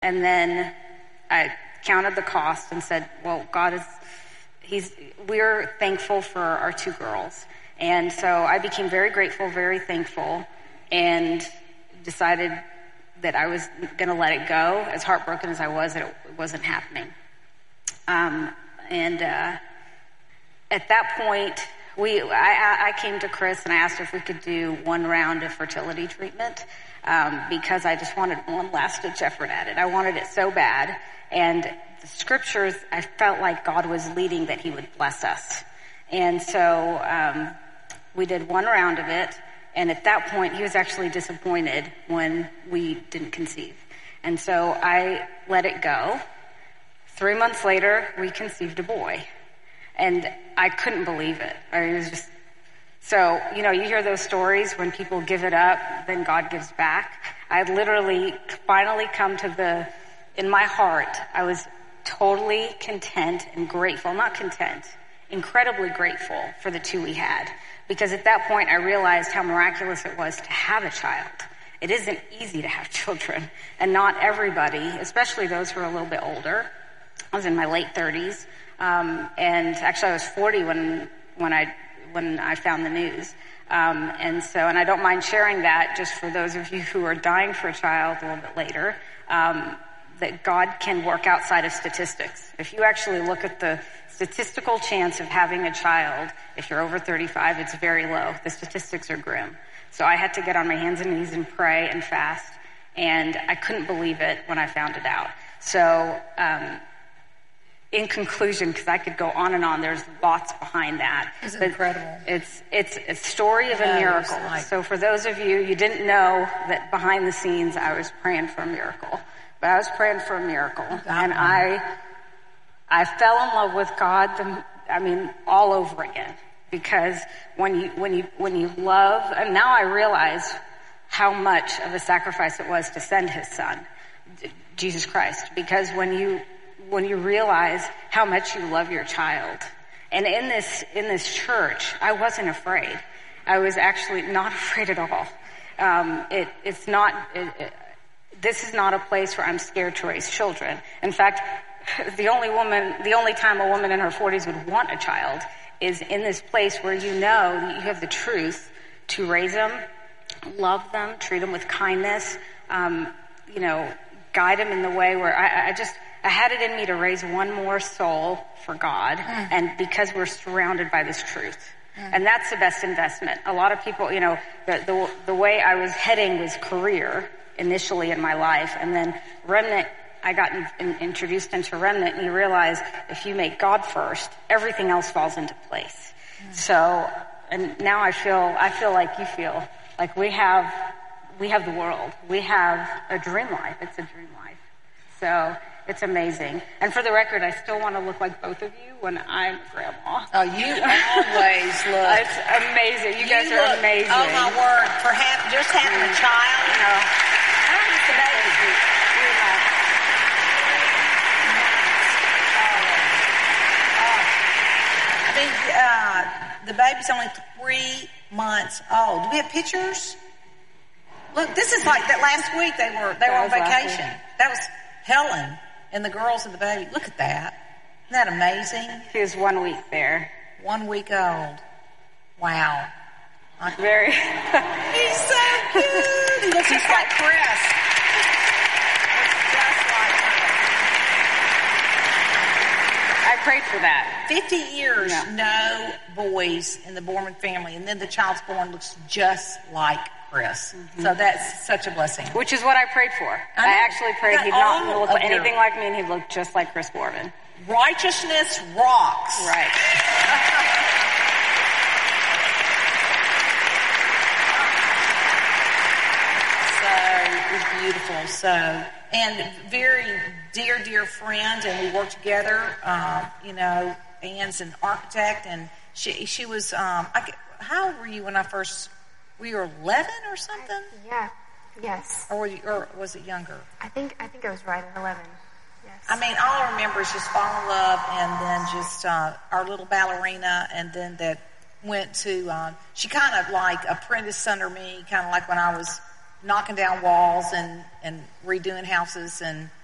And then I counted the cost and said, well, we're thankful for our 2 girls. And so I became very grateful, very thankful, and decided that I was going to let it go, as heartbroken as I was that it wasn't happening. At that point, I came to Chris and I asked if we could do 1 round of fertility treatment, because I just wanted one last ditch effort at it. I wanted it so bad. And the scriptures, I felt like God was leading that he would bless us. And so we did 1 round of it. And at that point, he was actually disappointed when we didn't conceive. And so I let it go. 3 months later, we conceived a boy. And I couldn't believe it. It was just, so, you hear those stories when people give it up, then God gives back. I literally finally come to in my heart, I was totally content and grateful, not content, incredibly grateful for the 2 we had. Because at that point, I realized how miraculous it was to have a child. It isn't easy to have children. And not everybody, especially those who are a little bit older. I was in my late 30s. And actually I was 40 when I found the news. And I don't mind sharing that just for those of you who are dying for a child a little bit later, that God can work outside of statistics. If you actually look at the statistical chance of having a child, if you're over 35, it's very low. The statistics are grim. So I had to get on my hands and knees and pray and fast, and I couldn't believe it when I found it out. So, in conclusion, because I could go on and on, there's lots behind that. It's incredible. It's a story of a miracle. So for those of you didn't know that behind the scenes I was praying for a miracle. But I was praying for a miracle. And I fell in love with God, all over again. Because when you love, and now I realize how much of a sacrifice it was to send his son, Jesus Christ. Because when you realize how much you love your child. And in this church, I wasn't afraid. I was actually not afraid at all. This is not a place where I'm scared to raise children. In fact, the only time a woman in her 40s would want a child is in this place where you know that you have the truth to raise them, love them, treat them with kindness, guide them in the way where I had it in me to raise one more soul for God, and because we're surrounded by this truth. And that's the best investment. A lot of people, the way I was heading was career initially in my life, and then Remnant, I got introduced into Remnant, and you realize if you make God first, everything else falls into place. So, and now I feel like you feel, like we have the world. We have a dream life. It's a dream life. So, it's amazing. And for the record, I still want to look like both of you when I'm grandma. Oh, you always look. It's amazing. You guys are amazing. Oh, my word. For just having a child. I'm just a baby. The baby's only 3 months old. Do we have pictures? Look, this is like that last week they were on vacation. That was Helen and the girls and the baby. Look at that. Isn't that amazing? He was 1 week there. 1 week old. Wow. Very. He's so cute. He looks just like Chris. Just like Chris. I prayed for that. 50 years, no boys in the Borman family, and then the child's born looks just like Chris. Mm-hmm. So that's such a blessing. Which is what I prayed for. I actually prayed he'd not look anything like me and he'd look just like Chris Borman. Righteousness rocks. Right. So it was beautiful. So, and very dear friend, and we worked together. Ann's an architect, and she was. How old were you when I first? Were you 11 or something? Yeah. Yes. Or was it younger? I think I was right at 11. Yes. I mean, all I remember is just fall in love, and then just our little ballerina, and then that went to. She kind of like apprenticed under me, kind of like when I was knocking down walls and redoing houses, and